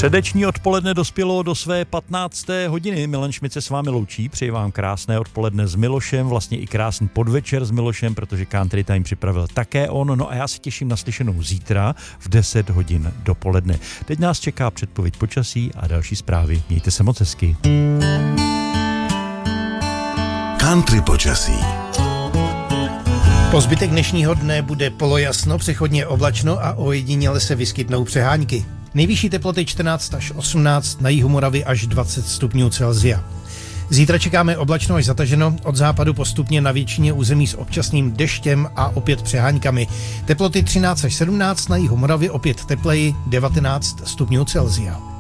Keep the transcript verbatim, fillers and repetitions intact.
Středeční odpoledne dospělo do své patnácté hodiny. Milan Šmit se s vámi loučí. Přeji vám krásné odpoledne s Milošem, vlastně i krásný podvečer s Milošem, protože Country Time připravil také on. No a já se těším na slyšenou zítra v deset hodin dopoledne. Teď nás čeká předpověď počasí a další zprávy. Mějte se moc hezky. Country počasí. Po zbytek dnešního dne bude polojasno, přechodně oblačno a ojediněle se vyskytnou přehánky. Nejvyšší teploty čtrnáct až osmnáct, na jihu Moravy až dvacet stupňů Celsia. Zítra čekáme oblačno až zataženo, od západu postupně na většině území s občasným deštěm a opět přeháňkami. Teploty třináct až sedmnáct, na jihu Moravy opět tepleji devatenáct stupňů Celsia.